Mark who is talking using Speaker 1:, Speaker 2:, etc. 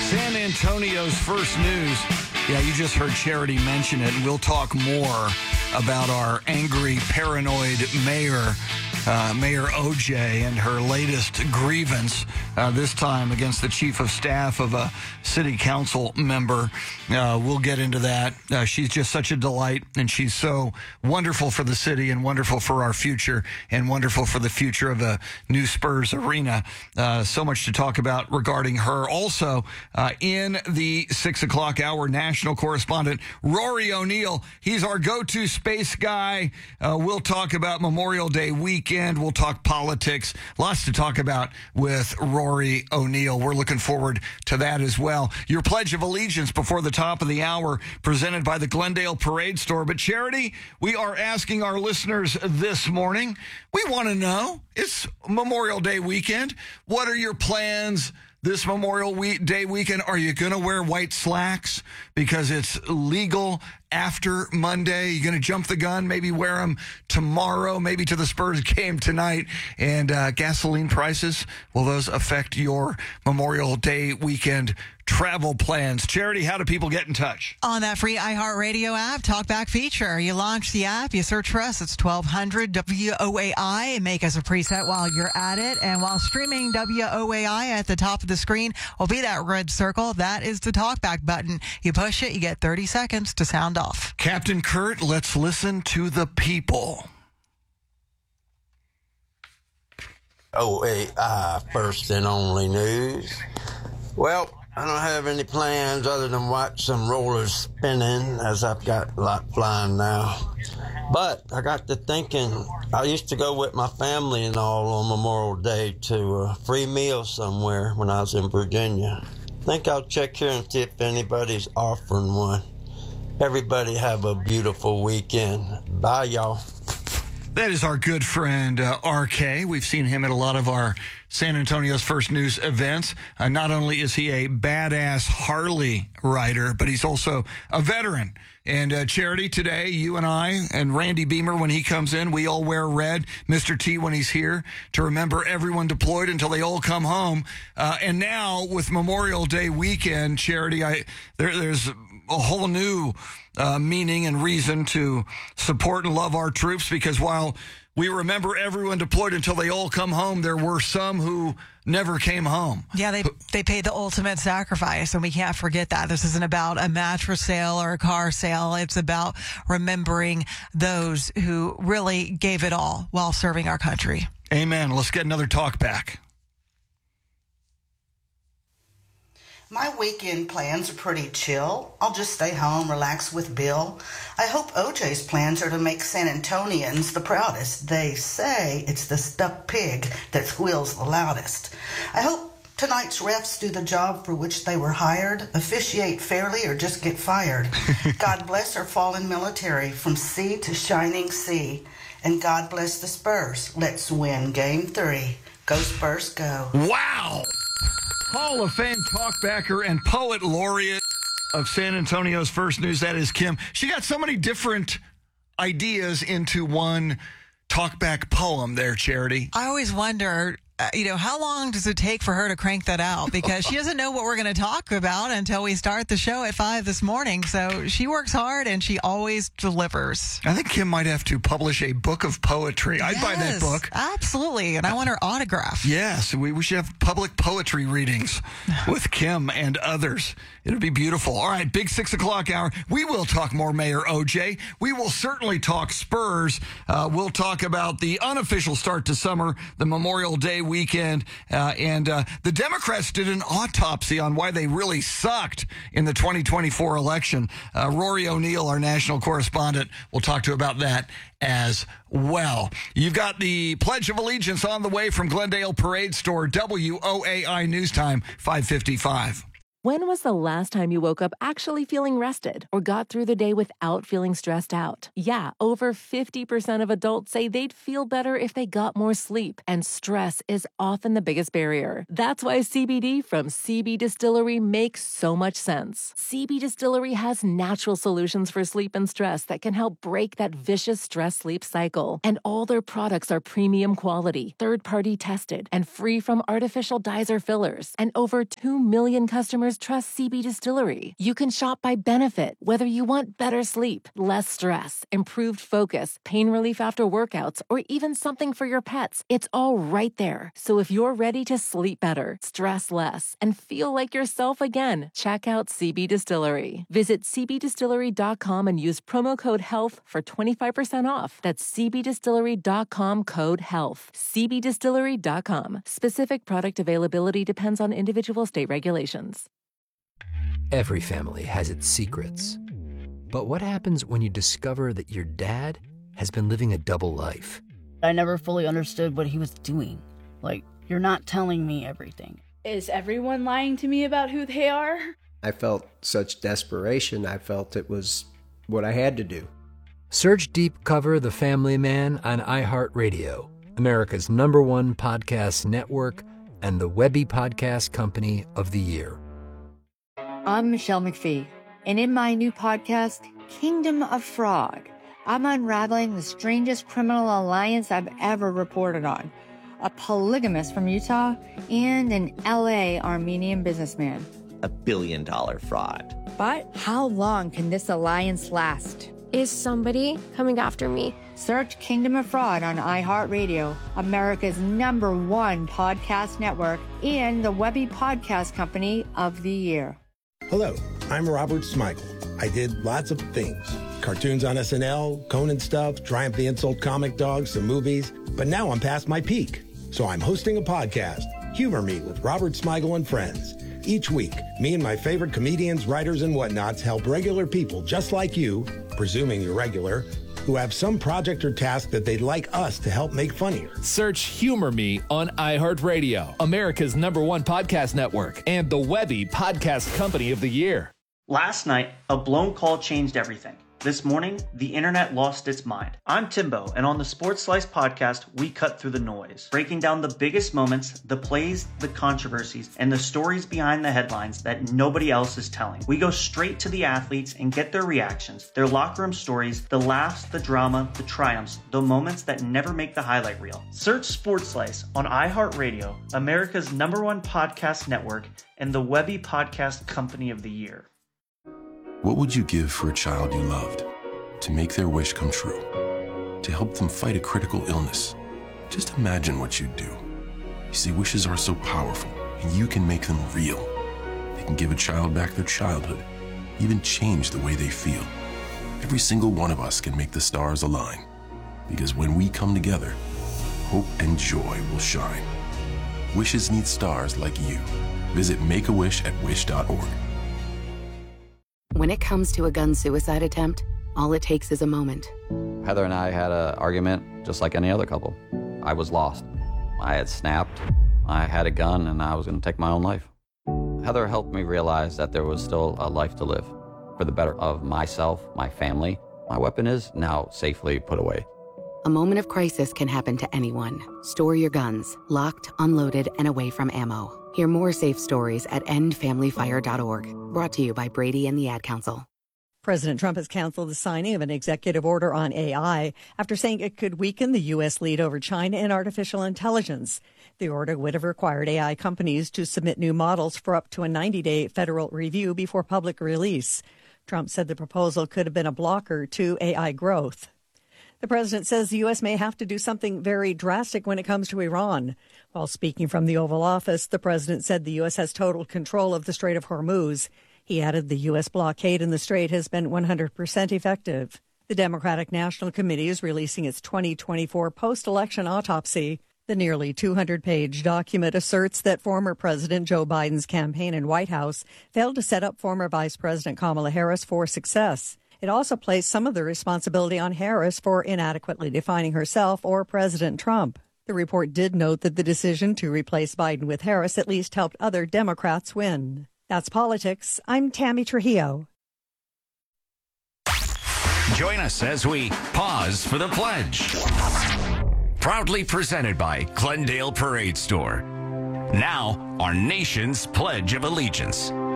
Speaker 1: San Antonio's first news. Yeah, you just heard Charity mention it. We'll talk more about our angry, paranoid mayor, Mayor OJ, and her latest grievance, this time against the chief of staff of a city council member. We'll get into that. She's just such a delight, and she's so wonderful for the city and wonderful for our future and wonderful for the future of the new Spurs arena. So much to talk about regarding her. Also, in the 6 o'clock hour, national correspondent Rory O'Neill. He's our go-to space guy. We'll talk about Memorial Day weekend. We'll talk politics. Lots to talk about with Rory O'Neill. We're looking forward to that as well. Your Pledge of Allegiance before the top of the hour, presented by the Glendale Parade Store. But Charity, we are asking our listeners this morning, we want to know, it's Memorial Day weekend. What are your plans this Memorial Day weekend? Are you going to wear white slacks because it's legal after Monday? You're going to jump the gun, maybe wear them tomorrow, maybe to the Spurs game tonight? And gasoline prices, will those affect your Memorial Day weekend travel plans? Charity, how do people get in touch?
Speaker 2: On that free iHeartRadio app, Talkback feature. You launch the app, you search for us. It's 1200 WOAI. Make us a preset while you're at it. And while streaming WOAI at the top of the screen will be that red circle. That is the Talkback button. You push it, you get 30 seconds to sound off.
Speaker 1: Captain Kurt, let's listen to the people.
Speaker 3: OAI, first and only news. Well, I don't have any plans other than watch some rollers spinning, as I've got a lot flying now. But I got to thinking, I used to go with my family and all on Memorial Day to a free meal somewhere when I was in Virginia. I think I'll check here and see if anybody's offering one. Everybody have a beautiful weekend. Bye, y'all.
Speaker 1: That is our good friend, RK. We've seen him at a lot of our San Antonio's First News events. Not only is he a badass Harley rider, but he's also a veteran. And Charity, today, you and I and Randy Beamer, when he comes in, we all wear red. Mr. T, when he's here, to remember everyone deployed until they all come home. And now, with Memorial Day weekend, Charity, there's a whole new meaning and reason to support and love our troops, because while we remember everyone deployed until they all come home, there were some who never came home.
Speaker 2: Yeah, they paid the ultimate sacrifice, and we can't forget that. This isn't about a mattress sale or a car sale. It's about remembering those who really gave it all while serving our country.
Speaker 1: Amen. Let's get another talk back.
Speaker 4: My weekend plans are pretty chill. I'll just stay home, relax with Bill. I hope OJ's plans are to make San Antonians the proudest. They say it's the stuck pig that squeals the loudest. I hope tonight's refs do the job for which they were hired, officiate fairly, or just get fired. God bless our fallen military from sea to shining sea. And God bless the Spurs. Let's win Game 3. Go Spurs, go.
Speaker 1: Wow! Hall of Fame talkbacker and poet laureate of San Antonio's First News, that is Kim. She got so many different ideas into one talkback poem there, Charity.
Speaker 2: I always wonder, how long does it take for her to crank that out? Because she doesn't know what we're going to talk about until we start the show at 5 this morning. So she works hard and she always delivers.
Speaker 1: I think Kim might have to publish a book of poetry. I'd buy that book.
Speaker 2: Absolutely. And I want her autograph.
Speaker 1: Yes, we should have public poetry readings with Kim and others. It'll be beautiful. All right, big 6 o'clock hour. We will talk more Mayor OJ. We will certainly talk Spurs. We'll talk about the unofficial start to summer, the Memorial Day weekend, and the Democrats did an autopsy on why they really sucked in the 2024 election. Rory O'Neill, our national correspondent, will talk to about that as well. You've got the Pledge of Allegiance on the way from Glendale Parade Store, WOAI News Time, 5:55.
Speaker 5: When was the last time you woke up actually feeling rested or got through the day without feeling stressed out? Yeah, over 50% of adults say they'd feel better if they got more sleep, and stress is often the biggest barrier. That's why CBD from CB Distillery makes so much sense. CB Distillery has natural solutions for sleep and stress that can help break that vicious stress-sleep cycle. And all their products are premium quality, third-party tested, and free from artificial dyes or fillers. And over 2 million customers customers trust CB Distillery. You can shop by benefit, whether you want better sleep, less stress, improved focus, pain relief after workouts, or even something for your pets. It's all right there. So if you're ready to sleep better, stress less, and feel like yourself again, check out CB Distillery. Visit cbdistillery.com and use promo code HEALTH for 25% off. That's cbdistillery.com, code HEALTH. cbdistillery.com. Specific product availability depends on individual state regulations.
Speaker 6: Every family has its secrets. But what happens when you discover that your dad has been living a double life?
Speaker 7: I never fully understood what he was doing. Like, you're not telling me everything.
Speaker 8: Is everyone lying to me about who they are?
Speaker 9: I felt such desperation. I felt it was what I had to do.
Speaker 6: Search Deep Cover The Family Man on iHeartRadio, America's #1 podcast network, and the Webby Podcast Company of the Year.
Speaker 10: I'm Michelle McPhee, and in my new podcast, Kingdom of Fraud, I'm unraveling the strangest criminal alliance I've ever reported on. A polygamist from Utah and an LA Armenian businessman.
Speaker 11: $1 billion fraud.
Speaker 10: But how long can this alliance last?
Speaker 12: Is somebody coming after me?
Speaker 10: Search Kingdom of Fraud on iHeartRadio, America's #1 podcast network, and the Webby Podcast Company of the Year.
Speaker 13: Hello, I'm Robert Smigel. I did lots of things. Cartoons on SNL, Conan stuff, Triumph the Insult Comic Dog, some movies. But now I'm past my peak. So I'm hosting a podcast, Humor Me with Robert Smigel and Friends. Each week, me and my favorite comedians, writers, and whatnots help regular people just like you, presuming you're regular, who have some project or task that they'd like us to help make funnier.
Speaker 14: Search Humor Me on iHeartRadio, America's #1 podcast network, and the Webby Podcast Company of the Year.
Speaker 15: Last night, a blown call changed everything. This morning, the internet lost its mind. I'm Timbo, and on the Sports Slice podcast, we cut through the noise, breaking down the biggest moments, the plays, the controversies, and the stories behind the headlines that nobody else is telling. We go straight to the athletes and get their reactions, their locker room stories, the laughs, the drama, the triumphs, the moments that never make the highlight reel. Search Sports Slice on iHeartRadio, America's #1 podcast network, and the Webby Podcast Company of the Year.
Speaker 16: What would you give for a child you loved? To make their wish come true? To help them fight a critical illness? Just imagine what you'd do. You see, wishes are so powerful, and you can make them real. They can give a child back their childhood, even change the way they feel. Every single one of us can make the stars align. Because when we come together, hope and joy will shine. Wishes need stars like you. Visit Make-A-Wish@wish.org.
Speaker 17: When it comes to a gun suicide attempt, all it takes is a moment.
Speaker 18: Heather and I had an argument just like any other couple. I was lost. I had snapped. I had a gun and I was going to take my own life. Heather helped me realize that there was still a life to live for the better of myself, my family. My weapon is now safely put away.
Speaker 17: A moment of crisis can happen to anyone. Store your guns, locked, unloaded, and away from ammo. Hear more safe stories at endfamilyfire.org. Brought to you by Brady and the Ad Council.
Speaker 19: President Trump has canceled the signing of an executive order on AI after saying it could weaken the U.S. lead over China in artificial intelligence. The order would have required AI companies to submit new models for up to a 90-day federal review before public release. Trump said the proposal could have been a blocker to AI growth. The president says the U.S. may have to do something very drastic when it comes to Iran. While speaking from the Oval Office, the president said the U.S. has total control of the Strait of Hormuz. He added the U.S. blockade in the strait has been 100% effective. The Democratic National Committee is releasing its 2024 post-election autopsy. The nearly 200-page document asserts that former President Joe Biden's campaign and White House failed to set up former Vice President Kamala Harris for success. It also placed some of the responsibility on Harris for inadequately defining herself or President Trump. The report did note that the decision to replace Biden with Harris at least helped other Democrats win. That's politics. I'm Tammy Trujillo.
Speaker 20: Join us as we pause for the pledge. Proudly presented by Glendale Parade Store. Now, our nation's Pledge of Allegiance.